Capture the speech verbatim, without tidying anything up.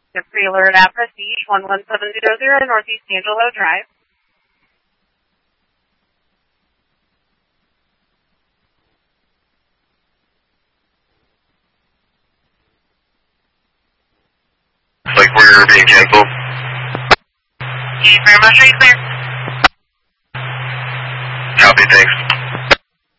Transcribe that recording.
The pre-alert at Prestige one one seven zero zero Northeast Angelo Drive. Like we're being canceled. Thank you very much. Are you clear? Copy, thanks.